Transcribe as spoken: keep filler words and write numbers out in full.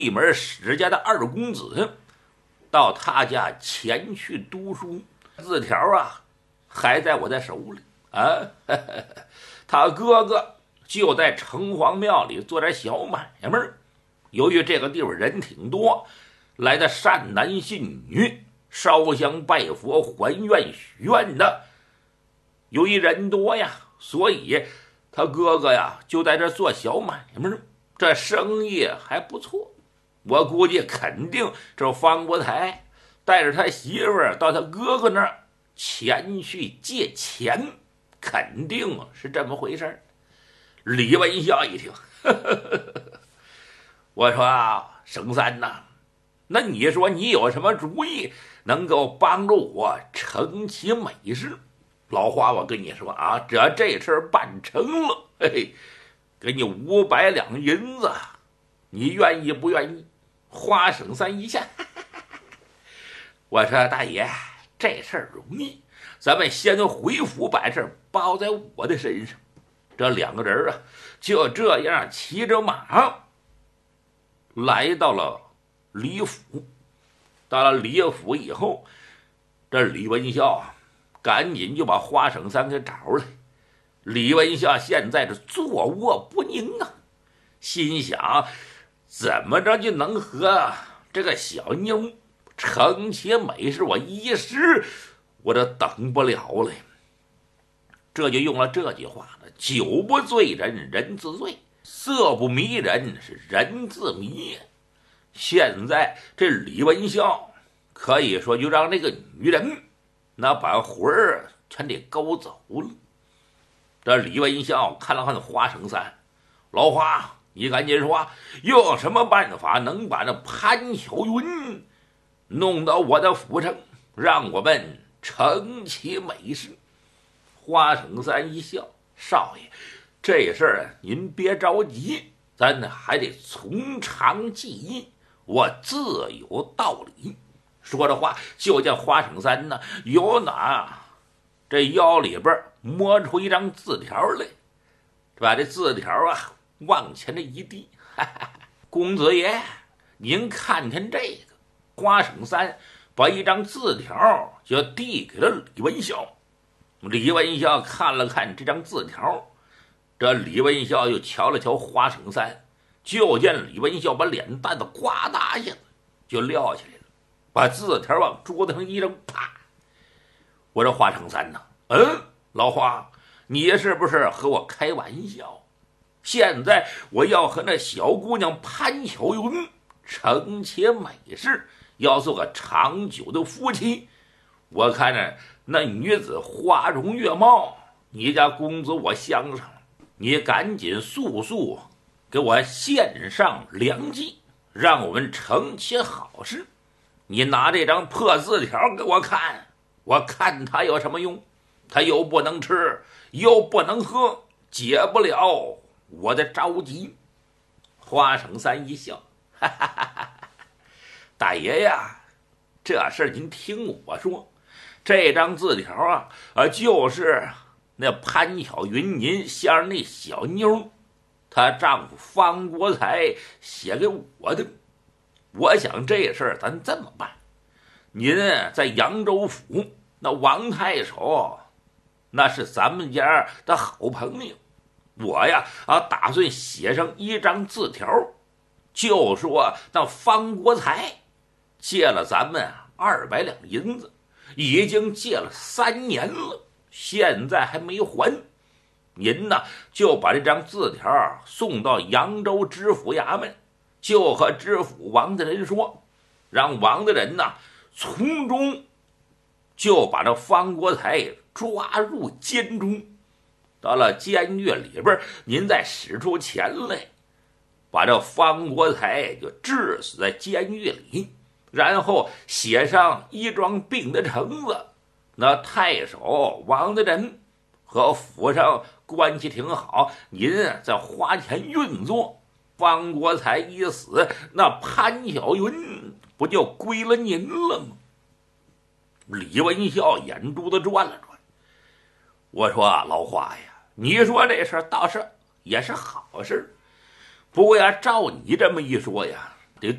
一门史家的二公子到他家前去读书，字条啊还在我的手里啊。他哥哥就在城隍庙里做点小买卖，由于这个地方人挺多，来的善男信女烧香拜佛还愿许愿的，由于人多呀，所以他哥哥呀就在这做小买卖，这生意还不错。我估计肯定这方国才带着他媳妇儿到他哥哥那儿前去借钱，肯定是这么回事儿。李文孝一听，呵呵呵，我说啊，沈三呐，那你说你有什么主意能够帮助我成其美事？老花，我跟你说啊，只要这事儿办成了，嘿嘿，给你五百两银子，你愿意不愿意？花沈三一笑，我说大爷，这事儿容易，咱们先回府把事儿包在我的身上。这两个人啊，就这样骑着马来到了李府。到了李府以后，这李文孝啊，赶紧就把花沈三给找来。李文孝现在是坐卧不宁啊，心想怎么着就能和这个小妞成其美事，我一时我这等不了了。这就用了这句话了：酒不醉人人自醉，色不迷人是人自迷。现在这李文孝可以说就让这个女人那把魂儿全得勾走了。这李文孝看了看花沈三，老花，你赶紧说，用什么办法能把那潘巧云弄到我的府上，让我们成其美事？花沈三一笑，少爷，这事儿您别着急，咱还得从长计议，我自有道理。说着话，就见花沈三呢，有哪这腰里边摸出一张字条来，把这字条啊往前这一递，哈哈，公子爷，您看看这个。花沈三把一张字条就递给了李文孝。李文孝看了看这张字条，这李文孝又瞧了瞧花沈三，就见李文孝把脸蛋子呱嗒一下子就撂下来了，把字条往桌子上一扔，啪！我说花沈三呢？嗯，老花，你是不是和我开玩笑？现在我要和那小姑娘潘巧云成其美事，要做个长久的夫妻。我看着那女子花容月貌，你家公子我相上了，你赶紧速速给我献上良计，让我们成其好事。你拿这张破字条给我看，我看他有什么用？他又不能吃，又不能喝，解不了我的着急。花沈三一笑，哈哈哈哈，大爷呀，这事儿您听我说，这张字条啊，啊，就是那潘巧云您先生那小妞，她丈夫方国才写给我的。我想这事儿咱这么办，您在扬州府那王太守，那是咱们家的好朋友，我呀啊打算写上一张字条，就说那方国才借了咱们二百两银子，已经借了三年了，现在还没还。您呢就把这张字条送到扬州知府衙门，就和知府王大人说，让王大人呢从中就把这方国才抓入监中。到了监狱里边，您再使出钱来，把这方国才就治死在监狱里，然后写上一桩病的橙子。那太守王大人和府上关系挺好，您再花钱运作，方国才一死，那潘巧云不就归了您了吗？李文孝眼珠子转了转，我说老花呀，你说这事倒是也是好事，不过呀，照你这么一说呀，